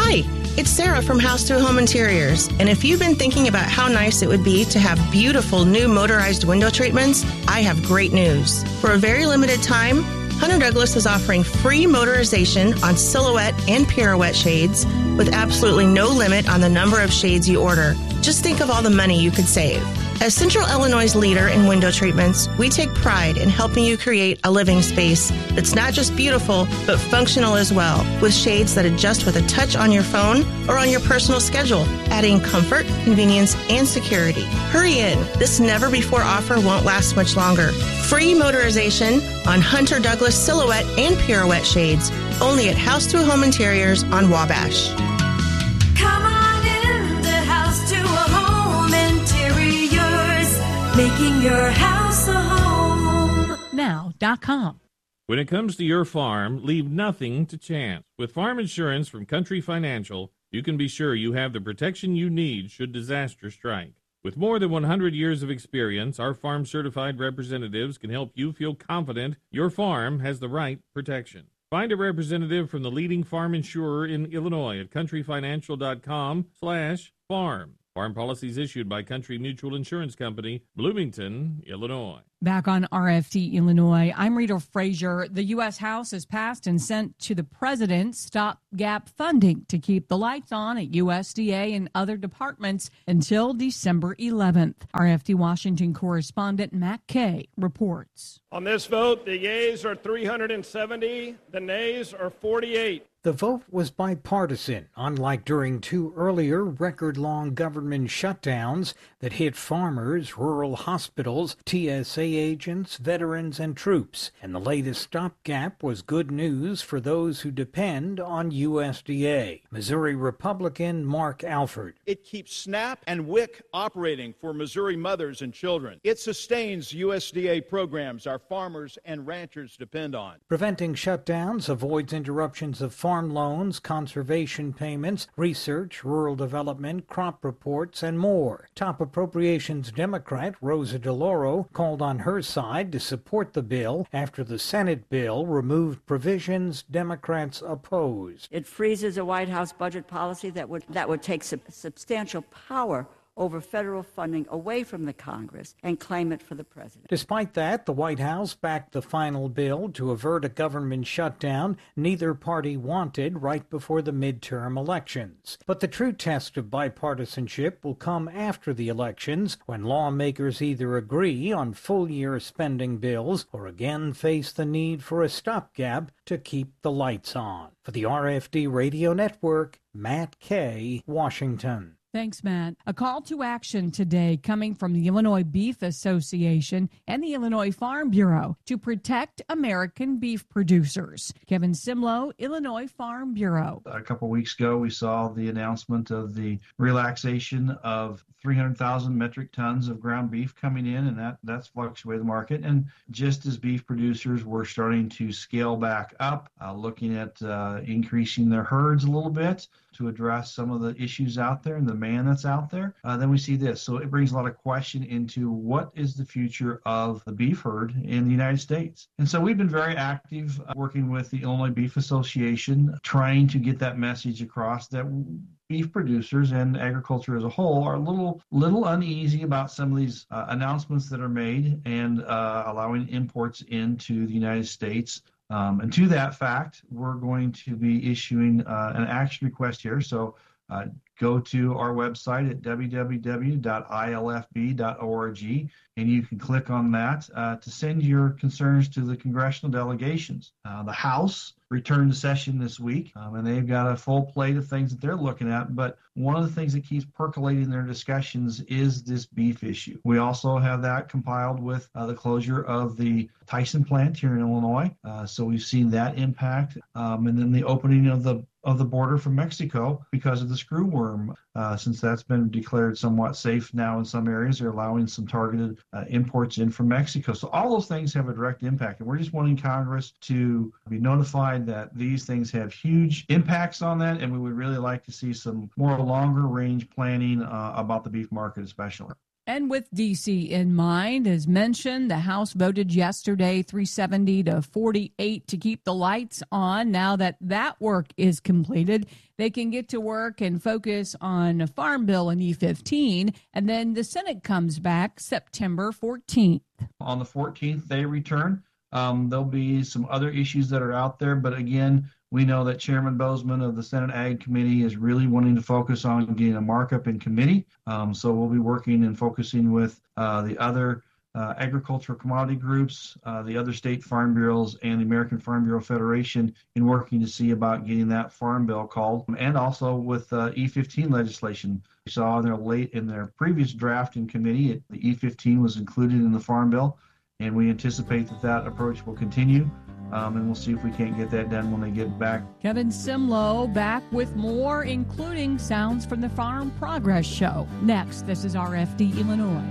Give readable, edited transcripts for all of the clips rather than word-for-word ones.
Hi, it's Sarah from House to Home Interiors, and if you've been thinking about how nice it would be to have beautiful new motorized window treatments, I have great news. For a very limited time, Hunter Douglas is offering free motorization on Silhouette and Pirouette shades with absolutely no limit on the number of shades you order. Just think of all the money you could save. As Central Illinois' leader in window treatments, we take pride in helping you create a living space that's not just beautiful, but functional as well, with shades that adjust with a touch on your phone or on your personal schedule, adding comfort, convenience, and security. Hurry in. This never-before offer won't last much longer. Free motorization on Hunter Douglas Silhouette and Pirouette shades, only at House to Home Interiors on Wabash. Come on in the House to a Home Interiors, making your house a home. Now.com. When it comes to your farm, leave nothing to chance. With farm insurance from Country Financial, you can be sure you have the protection you need should disaster strike. With more than 100 years of experience, our farm-certified representatives can help you feel confident your farm has the right protection. Find a representative from the leading farm insurer in Illinois at countryfinancial.com/farm. Farm policies issued by Country Mutual Insurance Company, Bloomington, Illinois. Back on RFD Illinois, I'm Rita Frazier. The U.S. House has passed and sent to the president stopgap funding to keep the lights on at USDA and other departments until December 11th. RFD Washington correspondent Matt Kay reports. On this vote, the yeas are 370, the nays are 48. The vote was bipartisan, unlike during two earlier record-long government shutdowns that hit farmers, rural hospitals, TSA agents, veterans, and troops. And the latest stopgap was good news for those who depend on USDA. Missouri Republican Mark Alford. It keeps SNAP and WIC operating for Missouri mothers and children. It sustains USDA programs our farmers and ranchers depend on. Preventing shutdowns avoids interruptions of farm loans, conservation payments, research, rural development, crop reports, and more. Top Appropriations Democrat Rosa DeLauro called on her side to support the bill after the Senate bill removed provisions Democrats opposed. It freezes a White House budget policy that would take substantial power over federal funding away from the Congress and claim it for the president. Despite that, the White House backed the final bill to avert a government shutdown neither party wanted right before the midterm elections. But the true test of bipartisanship will come after the elections, when lawmakers either agree on full-year spending bills or again face the need for a stopgap to keep the lights on. For the RFD Radio Network, Matt Kay, Washington. Thanks, Matt. A call to action today coming from the Illinois Beef Association and the Illinois Farm Bureau to protect American beef producers. Kevin Simlow, Illinois Farm Bureau. A couple of weeks ago, we saw the announcement of the relaxation of 300,000 metric tons of ground beef coming in, and that's fluctuated the market. And just as beef producers were starting to scale back up, looking at increasing their herds a little bit to address some of the issues out there and the demand that's out there, then we see this. So it brings a lot of question into what is the future of the beef herd in the United States. And so we've been very active working with the Illinois Beef Association, trying to get that message across that beef producers and agriculture as a whole are a little uneasy about some of these announcements that are made and allowing imports into the United States. And to that fact, we're going to be issuing an action request here. So go to our website at www.ilfb.org, and you can click on that to send your concerns to the congressional delegations. The House returned to session this week, and they've got a full plate of things that they're looking at. But one of the things that keeps percolating in their discussions is this beef issue. We also have that compiled with the closure of the Tyson plant here in Illinois. So we've seen that impact. And then the opening of the border from Mexico because of the screwworm. Since that's been declared somewhat safe now in some areas, they're allowing some targeted imports in from Mexico. So all those things have a direct impact. And we're just wanting Congress to be notified that these things have huge impacts on that. And we would really like to see some more longer range planning about the beef market especially. And with D.C. in mind, as mentioned, the House voted yesterday 370 to 48 to keep the lights on. Now that that work is completed, they can get to work and focus on Farm Bill and E15. And then the Senate comes back September 14th. On the 14th, they return. There'll be some other issues that are out there, but again, we know that Chairman Bozeman of the Senate Ag Committee is really wanting to focus on getting a markup in committee. So we'll be working and focusing with the other agricultural commodity groups, the other state farm bureaus, and the American Farm Bureau Federation in working to see about getting that farm bill called, and also with E15 legislation. We saw in their previous draft in committee, the E15 was included in the farm bill, and we anticipate that approach will continue. And we'll see if we can't get that done when they get back. Kevin Simlow back with more, including sounds from the Farm Progress Show. Next, this is RFD Illinois.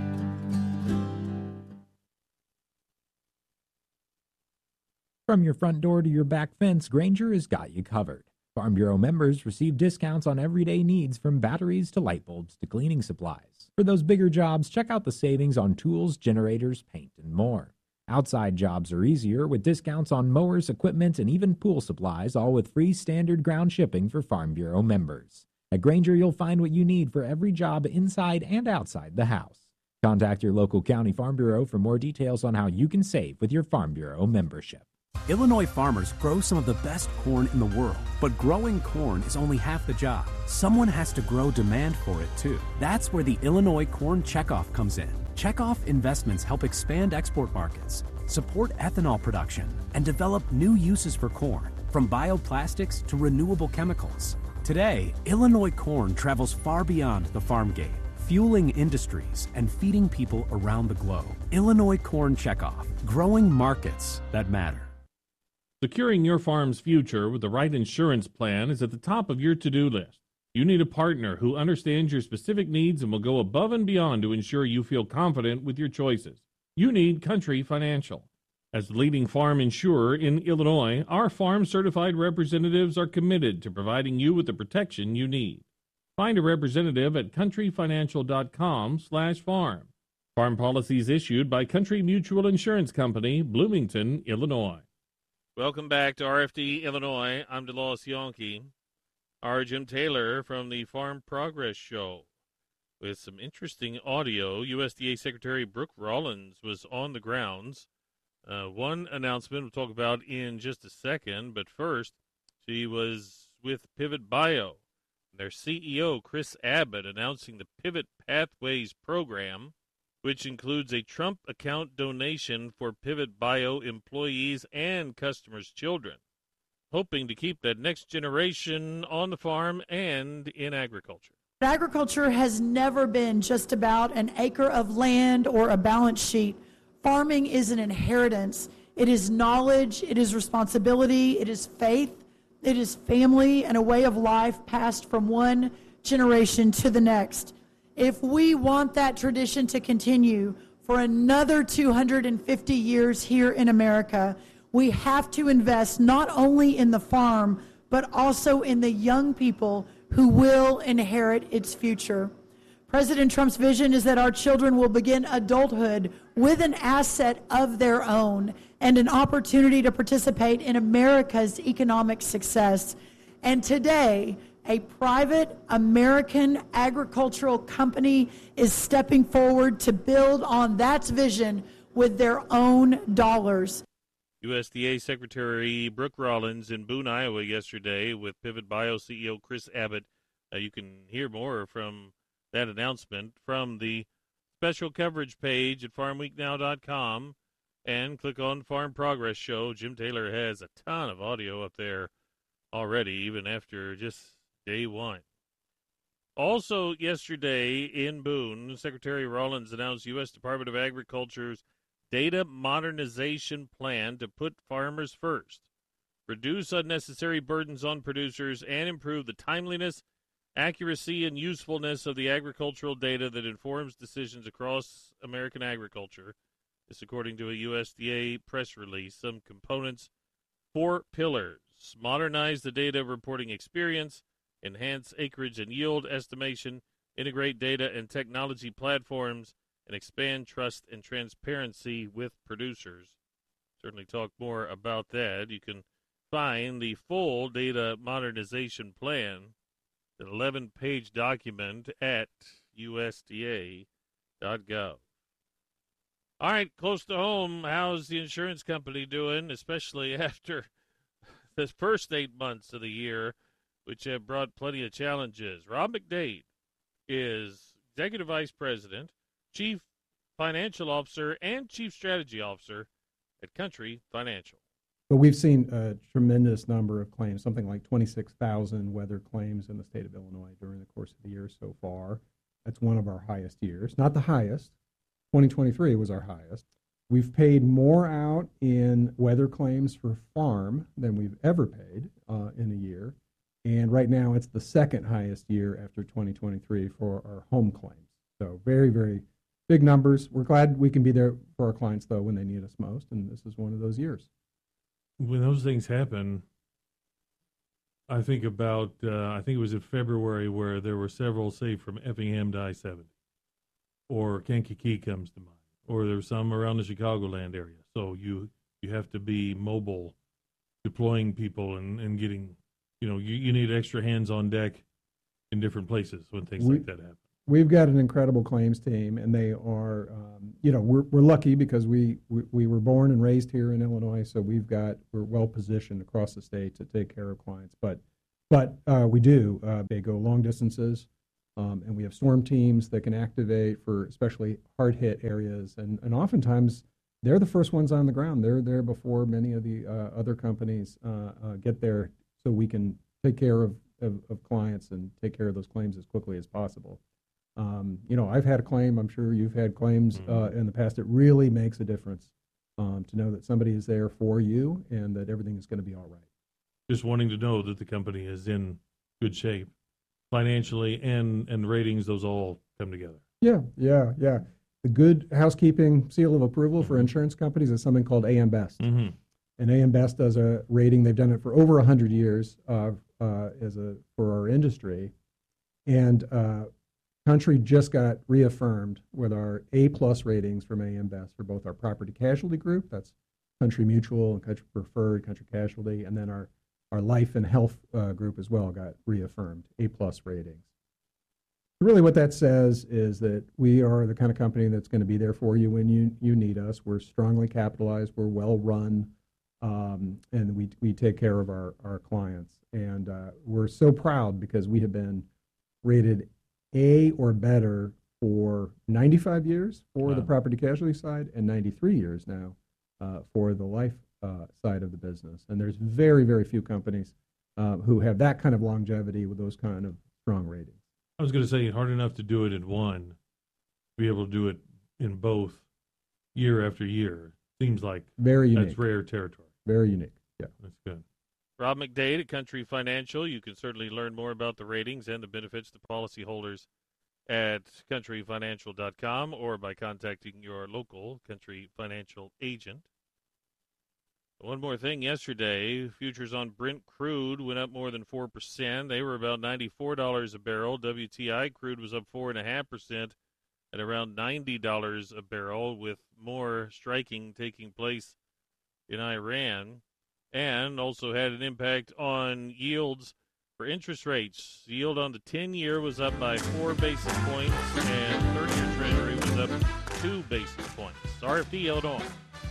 From your front door to your back fence, Grainger has got you covered. Farm Bureau members receive discounts on everyday needs from batteries to light bulbs to cleaning supplies. For those bigger jobs, check out the savings on tools, generators, paint, and more. Outside jobs are easier with discounts on mowers, equipment, and even pool supplies, all with free standard ground shipping for Farm Bureau members. At Grainger, you'll find what you need for every job inside and outside the house. Contact your local county Farm Bureau for more details on how you can save with your Farm Bureau membership. Illinois farmers grow some of the best corn in the world, but growing corn is only half the job. Someone has to grow demand for it too. That's where the Illinois Corn Checkoff comes in. Checkoff investments help expand export markets, support ethanol production, and develop new uses for corn, from bioplastics to renewable chemicals. Today, Illinois corn travels far beyond the farm gate, fueling industries and feeding people around the globe. Illinois Corn Checkoff, growing markets that matter. Securing your farm's future with the right insurance plan is at the top of your to-do list. You need a partner who understands your specific needs and will go above and beyond to ensure you feel confident with your choices. You need Country Financial. As the leading farm insurer in Illinois, our farm-certified representatives are committed to providing you with the protection you need. Find a representative at countryfinancial.com/farm. Farm policies issued by Country Mutual Insurance Company, Bloomington, Illinois. Welcome back to RFD Illinois. I'm DeLawes Yonke. Our Jim Taylor from the Farm Progress Show with some interesting audio. USDA Secretary Brooke Rollins was on the grounds. One announcement we'll talk about in just a second, but first, she was with Pivot Bio. Their CEO, Chris Abbott, announcing the Pivot Pathways program, which includes a Trump account donation for Pivot Bio employees and customers' children, hoping to keep that next generation on the farm and in agriculture. Agriculture has never been just about an acre of land or a balance sheet. Farming is an inheritance. It is knowledge, it is responsibility, it is faith, it is family, and a way of life passed from one generation to the next. If we want that tradition to continue for another 250 years here in America, we have to invest not only in the farm, but also in the young people who will inherit its future. President Trump's vision is that our children will begin adulthood with an asset of their own and an opportunity to participate in America's economic success. And today, a private American agricultural company is stepping forward to build on that vision with their own dollars. USDA Secretary Brooke Rollins in Boone, Iowa yesterday with Pivot Bio CEO Chris Abbott. You can hear more from that announcement from the special coverage page at farmweeknow.com and click on Farm Progress Show. Jim Taylor has a ton of audio up there already, even after just day one. Also yesterday in Boone, Secretary Rollins announced U.S. Department of Agriculture's data modernization plan to put farmers first, reduce unnecessary burdens on producers, and improve the timeliness, accuracy, and usefulness of the agricultural data that informs decisions across American agriculture. This according to a USDA press release. Some components, 4 pillars: modernize the data reporting experience, enhance acreage and yield estimation, integrate data and technology platforms, and expand trust and transparency with producers. Certainly talk more about that. You can find the full data modernization plan, an 11-page document at USDA.gov. All right, close to home, how's the insurance company doing, especially after the first 8 months of the year, which have brought plenty of challenges? Rob McDade is Executive Vice President, Chief Financial Officer, and Chief Strategy Officer at Country Financial. But we've seen a tremendous number of claims, something like 26,000 weather claims in the state of Illinois during the course of the year so far. That's one of our highest years. Not the highest. 2023 was our highest. We've paid more out in weather claims for farm than we've ever paid in a year. And right now it's the second highest year after 2023 for our home claims. So very, very big numbers. We're glad we can be there for our clients, though, when they need us most. And this is one of those years. When those things happen, I think about, I think it was in February where there were several, say, from Effingham to I-70. Or Kankakee comes to mind, or there's some around the Chicagoland area. So you have to be mobile, deploying people and getting, you need extra hands on deck in different places when things like that happen. We've got an incredible claims team, and they are, we're lucky because we were born and raised here in Illinois, so we're well positioned across the state to take care of clients. But we do. They go long distances. And we have storm teams that can activate for especially hard-hit areas. And oftentimes, they're the first ones on the ground. They're there before many of the other companies get there, so we can take care of clients and take care of those claims as quickly as possible. I've had a claim. I'm sure you've had claims in the past. It really makes a difference to know that somebody is there for you and that everything is going to be all right. Just wanting to know that the company is in good shape. Financially and ratings, those all come together. Yeah. The good housekeeping seal of approval for insurance companies is something called AM Best. Mm-hmm. And AM Best does a rating. They've done it for over 100 years for our industry. And Country just got reaffirmed with our A-plus ratings from AM Best for both our property casualty group, that's Country Mutual and Country Preferred, Country Casualty, and then our life and health group as well got reaffirmed, A-plus ratings. Really what that says is that we are the kind of company that's going to be there for you when you need us. We're strongly capitalized, we're well run, and we take care of our clients. And we're so proud because we have been rated A or better for 95 years for the property casualty side and 93 years now for the life side of the business. And there's very, very few companies who have that kind of longevity with those kind of strong ratings. I was going to say, hard enough to do it in one, be able to do it in both year after year. Seems like very unique. That's rare territory. Very unique. Yeah. That's good. Rob McDade at Country Financial. You can certainly learn more about the ratings and the benefits to policyholders at countryfinancial.com or by contacting your local Country Financial agent. One more thing, yesterday, futures on Brent crude went up more than 4%. They were about $94 a barrel. WTI crude was up 4.5% at around $90 a barrel, with more striking taking place in Iran, and also had an impact on yields for interest rates. The yield on the 10-year was up by 4 basis points, and 30-year Treasury was up 2 basis points. RFD Illinois.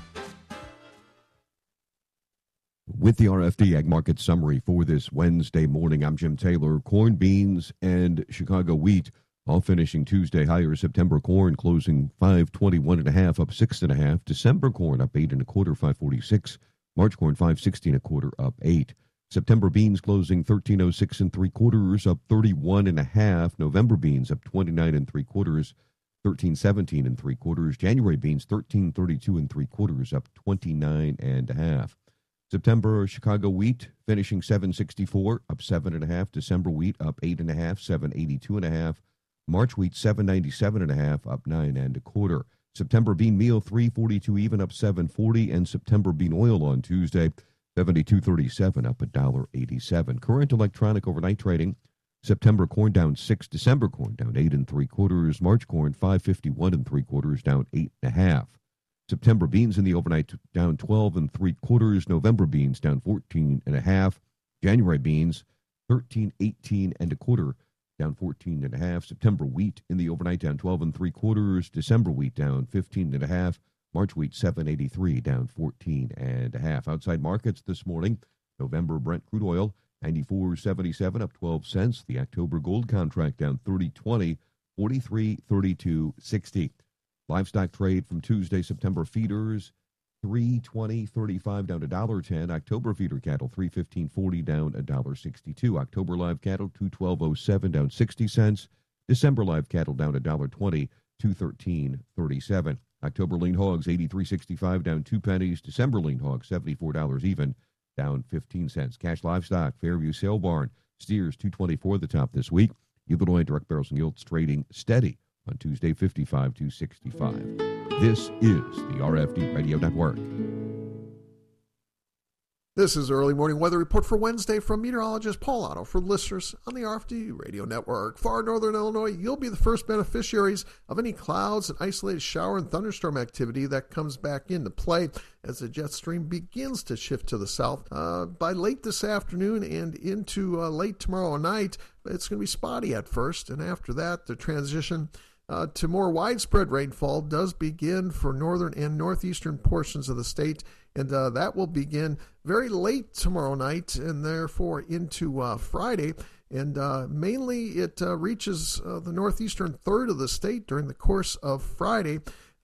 With the RFD Ag Market Summary for this Wednesday morning, I'm Jim Taylor. Corn, beans, and Chicago wheat all finishing Tuesday higher. September corn closing 521.5, up 6.5. December corn up 8 1/4, 546. March corn 516 1/4, up 8. September beans closing 1306 3/4, up 31.5. November beans up 29 3/4, 1317 3/4. January beans 1332 3/4, up 29.5. September Chicago wheat finishing 764, up 7.5. December wheat up 8.5, 782.5. March wheat 797.5, up 9 1/4. September bean meal 342 even, up 740, and September bean oil on Tuesday 72.37, up $1.87. Current electronic overnight trading September corn down 6, December corn down 8 3/4, March corn 5.51 3/4, down 8.5. September beans in the overnight down 12 3/4, November beans down 14.5, January beans 13.18 1/4, down 14.5. September wheat in the overnight down 12 3/4, December wheat down 15.5, March wheat 7.83, down 14.5. Outside markets this morning, November Brent crude oil 94.77, up 12 cents. The October gold contract down 30.20, 43.32.60. Livestock trade from Tuesday, September feeders, 320.35 down $1.10. October feeder cattle, 315.40 down $1.62. October live cattle, 212.07 down 60 cents. December live cattle down $1.20, 213.37. October lean hogs, 83.65 down 2 pennies. December lean hogs, $74 even, down 15 cents. Cash livestock, Fairview Sale Barn, steers 224 the top this week. Illinois direct barrels and yields trading steady on Tuesday, 55 to 65. This is the RFD Radio Network. This is the early morning weather report for Wednesday from meteorologist Paul Otto for listeners on the RFD Radio Network. Far northern Illinois, you'll be the first beneficiaries of any clouds and isolated shower and thunderstorm activity that comes back into play as the jet stream begins to shift to the south. By late this afternoon and into late tomorrow night, it's going to be spotty at first, and after that, the transition to more widespread rainfall does begin for northern and northeastern portions of the state, and that will begin very late tomorrow night and therefore into Friday. And mainly it reaches the northeastern third of the state during the course of Friday.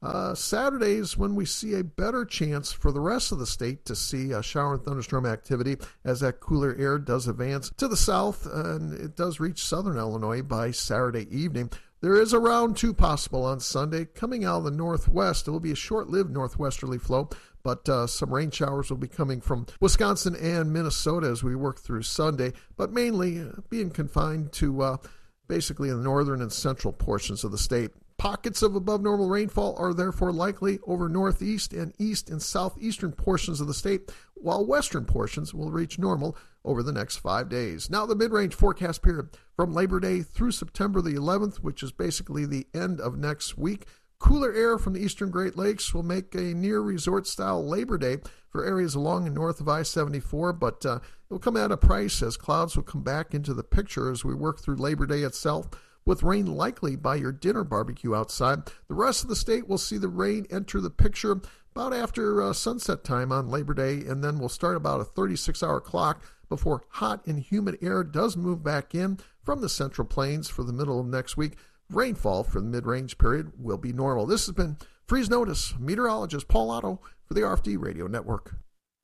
Saturdays when we see a better chance for the rest of the state to see shower and thunderstorm activity as that cooler air does advance to the south, and it does reach southern Illinois by Saturday evening. There is a round 2 possible on Sunday coming out of the northwest. It will be a short-lived northwesterly flow, but some rain showers will be coming from Wisconsin and Minnesota as we work through Sunday, but mainly being confined to basically the northern and central portions of the state. Pockets of above normal rainfall are therefore likely over northeast and east and southeastern portions of the state, while western portions will reach normal over the next 5 days. Now the mid-range forecast period from Labor Day through September the 11th, which is basically the end of next week. Cooler air from the eastern Great Lakes will make a near resort-style Labor Day for areas along and north of I-74, but it will come at a price as clouds will come back into the picture as we work through Labor Day itself, with rain likely by your dinner barbecue outside. The rest of the state will see the rain enter the picture about after sunset time on Labor Day, and then we'll start about a 36-hour clock before hot and humid air does move back in from the Central Plains for the middle of next week. Rainfall for the mid-range period will be normal. This has been Freeze Notice, meteorologist Paul Otto for the RFD Radio Network.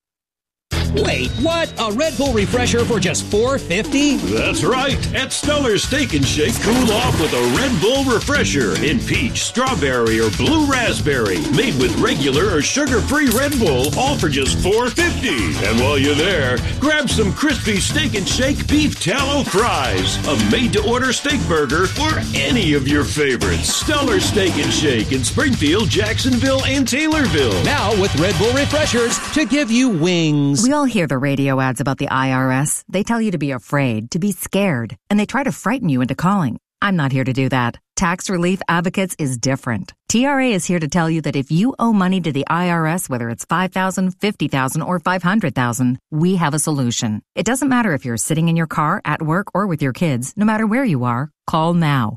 Wait, what? A Red Bull refresher for just $4.50? That's right. At Stellar's Steak and Shake, cool off with a Red Bull refresher in peach, strawberry, or blue raspberry. Made with regular or sugar-free Red Bull, all for just $4.50. And while you're there, grab some crispy Steak and Shake beef tallow fries, a made-to-order steak burger, or any of your favorites. Stellar's Steak and Shake in Springfield, Jacksonville, and Taylorville. Now with Red Bull refreshers to give you wings. We all hear the radio ads about the IRS. They tell you to be afraid, to be scared, and they try to frighten you into calling. I'm not here to do that. Tax Relief Advocates is different. TRA is here to tell you that if you owe money to the IRS, whether it's $5,000, $50,000, or $500,000, we have a solution. It doesn't matter if you're sitting in your car, at work, or with your kids. No matter where you are, call now.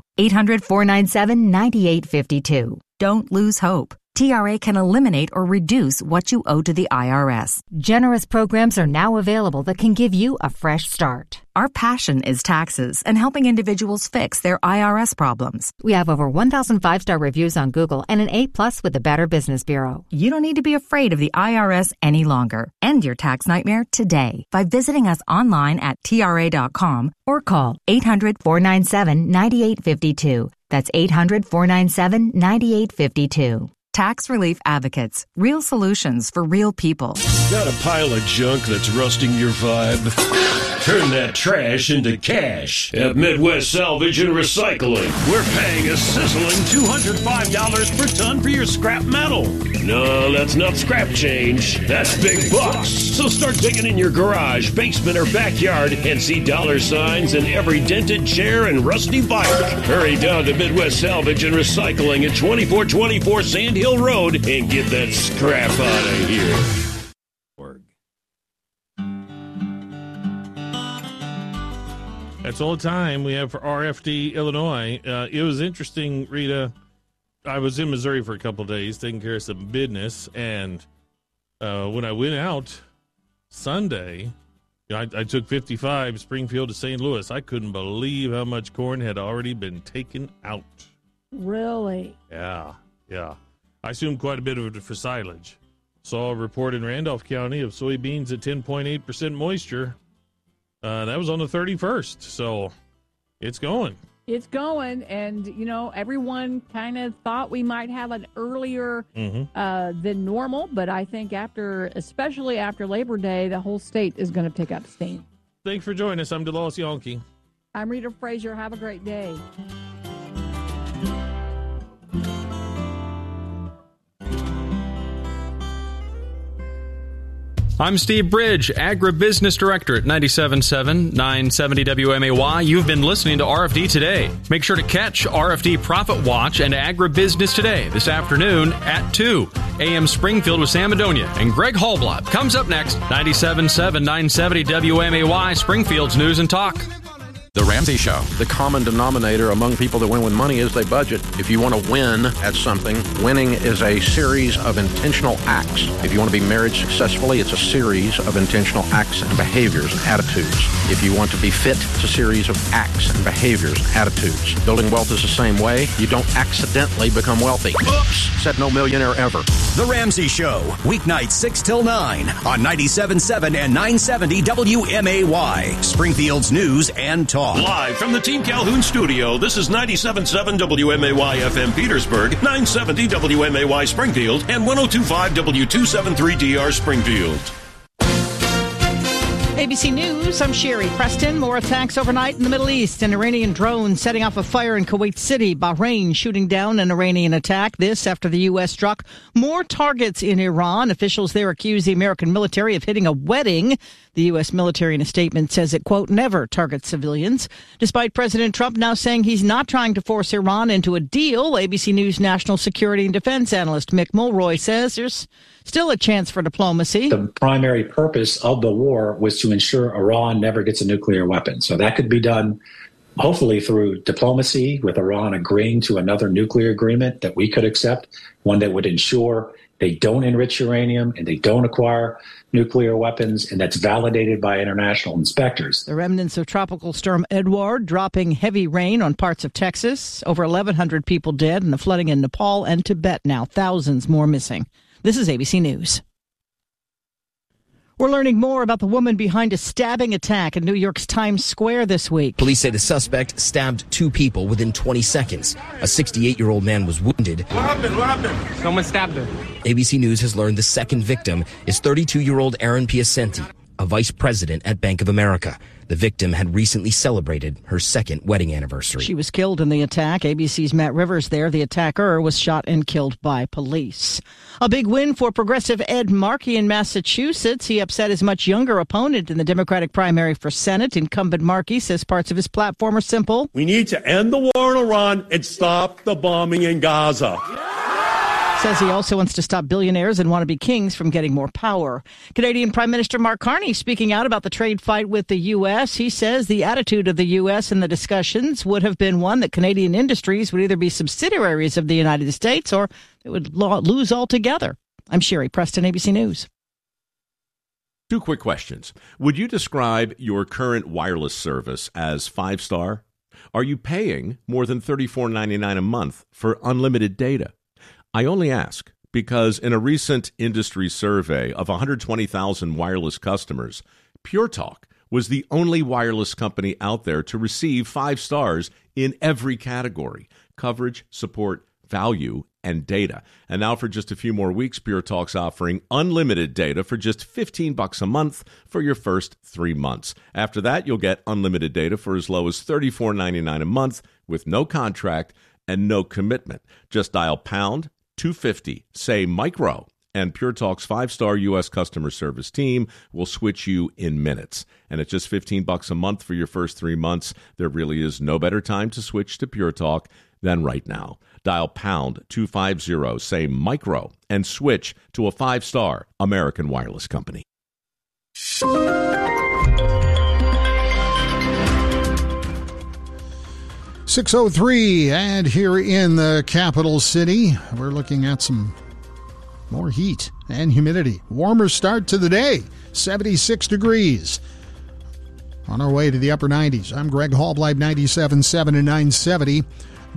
800-497-9852. Don't lose hope. TRA can eliminate or reduce what you owe to the IRS. Generous programs are now available that can give you a fresh start. Our passion is taxes and helping individuals fix their IRS problems. We have over 1,000 5-star reviews on Google and an A+ with the Better Business Bureau. You don't need to be afraid of the IRS any longer. End your tax nightmare today by visiting us online at TRA.com or call 800-497-9852. That's 800-497-9852. Tax Relief Advocates. Real solutions for real people. Got a pile of junk that's rusting your vibe? Turn that trash into cash at Midwest Salvage and Recycling. We're paying a sizzling $205 per ton for your scrap metal. No, that's not scrap change. That's big bucks. So start digging in your garage, basement, or backyard and see dollar signs in every dented chair and rusty bike. Hurry down to Midwest Salvage and Recycling at 2424 Sand Hill Road and get that scrap out of here. That's all the time we have for RFD Illinois. It was interesting, Rita. I was in Missouri for a couple of days taking care of some business, and when I went out Sunday, I took 55 Springfield to St. Louis. I couldn't believe how much corn had already been taken out. Really? Yeah. I assumed quite a bit of it for silage. Saw a report in Randolph County of soybeans at 10.8% moisture. That was on the 31st, so it's going. It's going, and, everyone kind of thought we might have an earlier than normal, but I think especially after Labor Day, the whole state is going to pick up steam. Thanks for joining us. I'm DeLois Yonke. I'm Rita Frazier. Have a great day. I'm Steve Bridge, Agribusiness Director at 97.7 970 WMAY. You've been listening to RFD Today. Make sure to catch RFD Profit Watch and Agribusiness Today this afternoon at 2 AM Springfield with Sam Madonia and Greg Hallblatt. Comes up next, 97.7 970 WMAY, Springfield's News and Talk. The Ramsey Show. The common denominator among people that win with money is they budget. If you want to win at something, winning is a series of intentional acts. If you want to be married successfully, it's a series of intentional acts and behaviors and attitudes. If you want to be fit, it's a series of acts and behaviors and attitudes. Building wealth is the same way. You don't accidentally become wealthy. Oops! Said no millionaire ever. The Ramsey Show. Weeknights 6 till 9 on 97.7 and 970 WMAY. Springfield's News and Talk. Live from the Team Calhoun studio, this is 97.7 WMAY FM Petersburg, 970 WMAY Springfield, and 102.5 W273DR Springfield. ABC News, I'm Sherry Preston. More attacks overnight in the Middle East. An Iranian drone setting off a fire in Kuwait City. Bahrain shooting down an Iranian attack. This after the U.S. struck more targets in Iran. Officials there accuse the American military of hitting a wedding. The U.S. military in a statement says it, quote, never targets civilians. Despite President Trump now saying he's not trying to force Iran into a deal, ABC News national security and defense analyst Mick Mulroy says there's still a chance for diplomacy. The primary purpose of the war was to ensure Iran never gets a nuclear weapon. So that could be done hopefully through diplomacy, with Iran agreeing to another nuclear agreement that we could accept, one that would ensure they don't enrich uranium and they don't acquire nuclear weapons, and that's validated by international inspectors. The remnants of Tropical Storm Edward dropping heavy rain on parts of Texas. Over 1,100 people dead in the flooding in Nepal and Tibet now. Thousands more missing. This is ABC News. We're learning more about the woman behind a stabbing attack in New York's Times Square this week. Police say the suspect stabbed two people within 20 seconds. A 68-year-old man was wounded. What happened? Someone stabbed her. ABC News has learned the second victim is 32-year-old Erin Piacenti, a vice president at Bank of America. The victim had recently celebrated her second wedding anniversary. She was killed in the attack. ABC's Matt Rivers there. The attacker was shot and killed by police. A big win for progressive Ed Markey in Massachusetts. He upset his much younger opponent in the Democratic primary for Senate. Incumbent Markey says parts of his platform are simple. We need to end the war in Iran and stop the bombing in Gaza. Says he also wants to stop billionaires and wannabe kings from getting more power. Canadian Prime Minister Mark Carney speaking out about the trade fight with the U.S. He says the attitude of the U.S. in the discussions would have been one that Canadian industries would either be subsidiaries of the United States or it would lose altogether. I'm Sherry Preston, ABC News. Two quick questions. Would you describe your current wireless service as 5-star? Are you paying more than $34.99 a month for unlimited data? I only ask because in a recent industry survey of 120,000 wireless customers, Pure Talk was the only wireless company out there to receive 5 stars in every category: coverage, support, value, and data. And now for just a few more weeks, Pure Talk's offering unlimited data for just $15 a month for your first 3 months. After that, you'll get unlimited data for as low as $34.99 a month with no contract and no commitment. Just dial pound 250, say micro, and Pure Talk's 5-star U.S. customer service team will switch you in minutes. And at just $15 a month for your first 3 months, there really is no better time to switch to Pure Talk than right now. Dial pound 250, say micro, and switch to a 5-star American Wireless company. 6:03, and here in the capital city, we're looking at some more heat and humidity. Warmer start to the day, 76 degrees. On our way to the upper 90s. I'm Greg Hallbleib, 97.7 and 970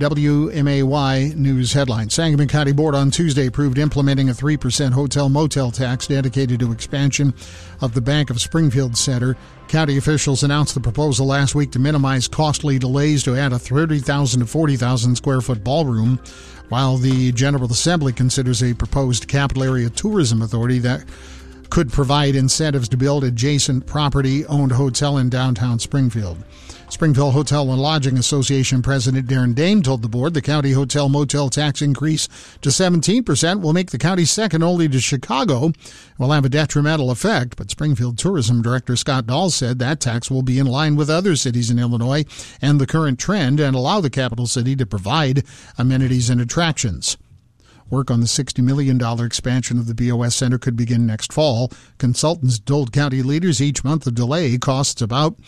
WMAY News Headlines. Sangamon County Board on Tuesday approved implementing a 3% hotel-motel tax dedicated to expansion of the Bank of Springfield Center. County officials announced the proposal last week to minimize costly delays to add a 30,000 to 40,000 square foot ballroom, while the General Assembly considers a proposed capital area tourism authority that could provide incentives to build adjacent property-owned hotel in downtown Springfield. Springfield Hotel and Lodging Association President Darren Dame told the board the county hotel-motel tax increase to 17% will make the county second only to Chicago and will have a detrimental effect, but Springfield Tourism Director Scott Dahl said that tax will be in line with other cities in Illinois and the current trend and allow the capital city to provide amenities and attractions. Work on the $60 million expansion of the BOS Center could begin next fall. Consultants told county leaders each month of delay costs about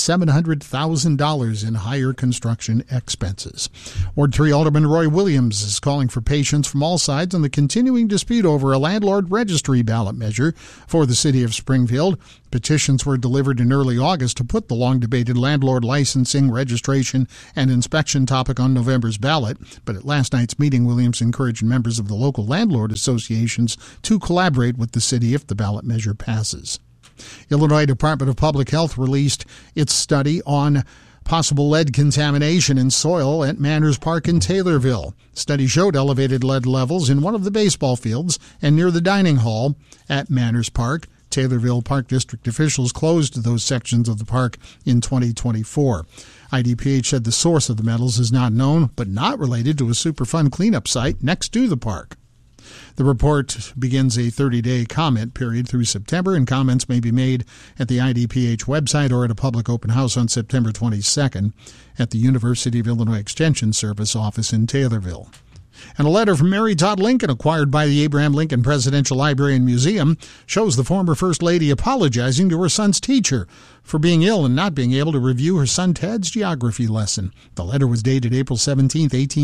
$700,000 in higher construction expenses. Ward 3 Alderman Roy Williams is calling for patience from all sides on the continuing dispute over a landlord registry ballot measure for the city of Springfield. Petitions were delivered in early August to put the long-debated landlord licensing, registration, and inspection topic on November's ballot. But at last night's meeting, Williams encouraged members of the local landlord associations to collaborate with the city if the ballot measure passes. Illinois Department of Public Health released its study on possible lead contamination in soil at Manners Park in Taylorville. Study showed elevated lead levels in one of the baseball fields and near the dining hall at Manners Park. Taylorville Park District officials closed those sections of the park in 2024. IDPH said the source of the metals is not known, but not related to a Superfund cleanup site next to the park. The report begins a 30-day comment period through September, and comments may be made at the IDPH website or at a public open house on September 22nd at the University of Illinois Extension Service office in Taylorville. And a letter from Mary Todd Lincoln, acquired by the Abraham Lincoln Presidential Library and Museum, shows the former First Lady apologizing to her son's teacher for being ill and not being able to review her son Ted's geography lesson. The letter was dated April 17,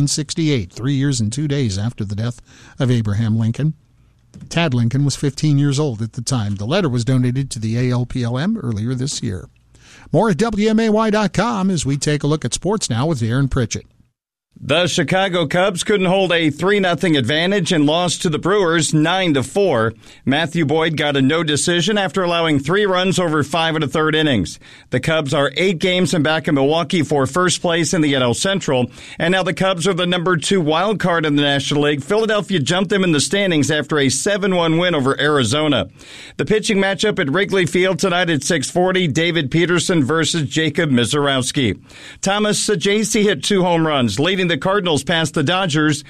1868, 3 years and 2 days after the death of Abraham Lincoln. Tad Lincoln was 15 years old at the time. The letter was donated to the ALPLM earlier this year. More at WMAY.com as we take a look at sports now with Aaron Pritchett. The Chicago Cubs couldn't hold a 3-0 advantage and lost to the Brewers 9-4. Matthew Boyd got a no decision after allowing 3 runs over 5 1/3 innings. The Cubs are 8 games in back of Milwaukee for first place in the NL Central, and now the Cubs are the number 2 wild card in the National League. Philadelphia jumped them in the standings after a 7-1 win over Arizona. The pitching matchup at Wrigley Field tonight at 6:40, David Peterson versus Jacob Misiorowski. Thomas Saggese hit 2 home runs, leading the Cardinals past the Dodgers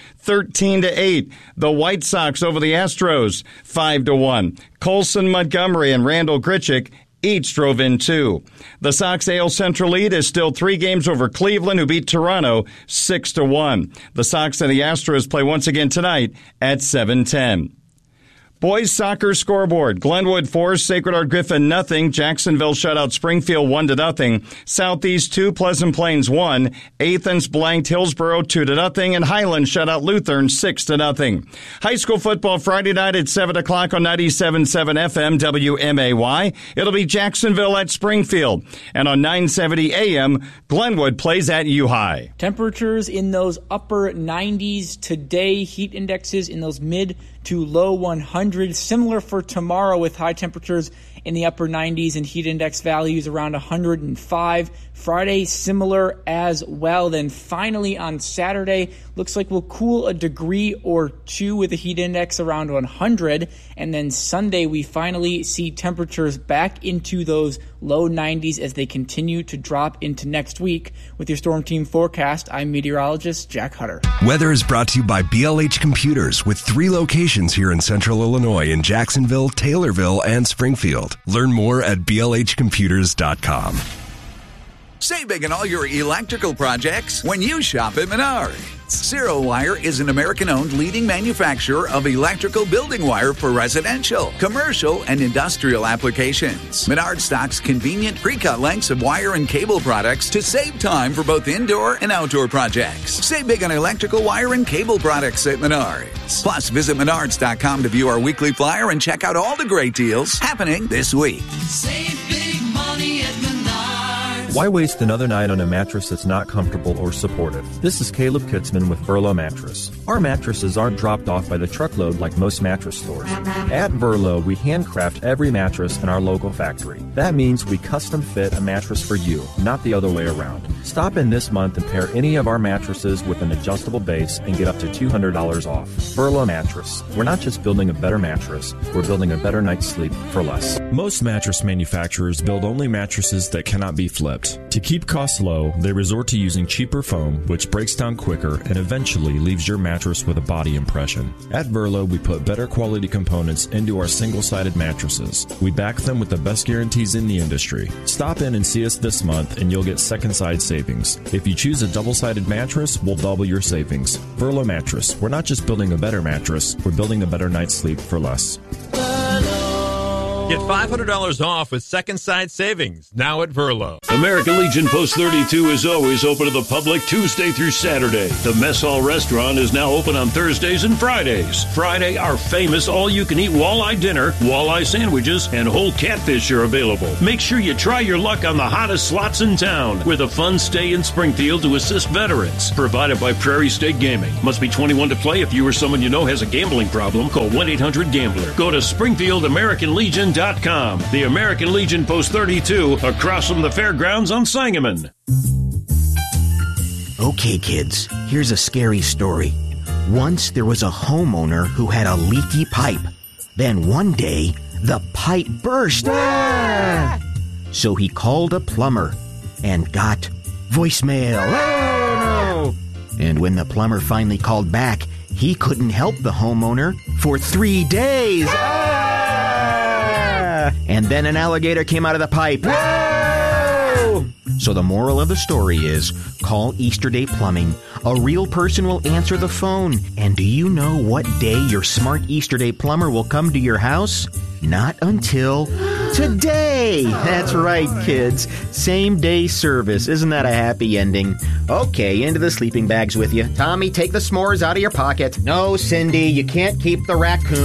13-8. The White Sox over the Astros 5-1. Colson Montgomery and Randall Grichuk each drove in 2. The Sox AL Central lead is still 3 games over Cleveland, who beat Toronto 6-1. The Sox and the Astros play once again tonight at 7:10. Boys soccer scoreboard. Glenwood 4, Sacred Heart Griffin 0. Jacksonville shut out Springfield 1-0. Southeast 2, Pleasant Plains 1. Athens blanked Hillsborough 2-0. And Highland shut out Lutheran 6-0. High school football Friday night at 7 o'clock on 97.7 FM WMAY. It'll be Jacksonville at Springfield. And on 970 AM, Glenwood plays at U-High. Temperatures in those upper 90s today. Heat indexes in those mid to low 100s. Similar for tomorrow with high temperatures in the upper 90s and heat index values around 105. Friday, similar as well. Then finally on Saturday, looks like we'll cool a degree or two with a heat index around 100. And then Sunday, we finally see temperatures back into those low 90s as they continue to drop into next week. With your Storm Team forecast, I'm meteorologist Jack Hutter. Weather is brought to you by BLH Computers with 3 locations here in Central Illinois in Jacksonville, Taylorville, and Springfield. Learn more at blhcomputers.com. Save big on all your electrical projects when you shop at Menards. Zero Wire is an American-owned leading manufacturer of electrical building wire for residential, commercial, and industrial applications. Menards stocks convenient pre-cut lengths of wire and cable products to save time for both indoor and outdoor projects. Save big on electrical wire and cable products at Menards. Plus, visit Menards.com to view our weekly flyer and check out all the great deals happening this week. Save big money at Menards. Why waste another night on a mattress that's not comfortable or supportive? This is Caleb Kitzman with Verlo Mattress. Our mattresses aren't dropped off by the truckload like most mattress stores. At Verlo, we handcraft every mattress in our local factory. That means we custom fit a mattress for you, not the other way around. Stop in this month and pair any of our mattresses with an adjustable base and get up to $200 off. Verlo Mattress. We're not just building a better mattress, we're building a better night's sleep for less. Most mattress manufacturers build only mattresses that cannot be flipped. To keep costs low, they resort to using cheaper foam, which breaks down quicker and eventually leaves your mattress with a body impression. At Verlo, we put better quality components into our single-sided mattresses. We back them with the best guarantees in the industry. Stop in and see us this month and you'll get second side savings. If you choose a double-sided mattress, we'll double your savings. Verlo Mattress. We're not just building a better mattress, we're building a better night's sleep for less. Get $500 off with second side savings now at Verlo. American Legion Post 32 is always open to the public Tuesday through Saturday. The Mess Hall Restaurant is now open on Thursdays and Fridays. Friday, our famous all-you-can-eat walleye dinner, walleye sandwiches, and whole catfish are available. Make sure you try your luck on the hottest slots in town with a fun stay in Springfield to assist veterans. Provided by Prairie State Gaming. Must be 21 to play. If you or someone you know has a gambling problem, call 1-800-GAMBLER. Go to SpringfieldAmericanLegion.com. The American Legion Post 32 across from the fairgrounds on Sangamon. Okay, kids, here's a scary story. Once there was a homeowner who had a leaky pipe. Then one day, the pipe burst. So he called a plumber and got voicemail. Oh, no! And when the plumber finally called back, he couldn't help the homeowner for 3 days. And then an alligator came out of the pipe. Whoa! So the moral of the story is, call Easterday Plumbing. A real person will answer the phone. And do you know what day your smart Easterday plumber will come to your house? Not until today. That's right, kids. Same day service. Isn't that a happy ending? Okay, into the sleeping bags with you. Tommy, take the s'mores out of your pocket. No, Cindy, you can't keep the raccoon.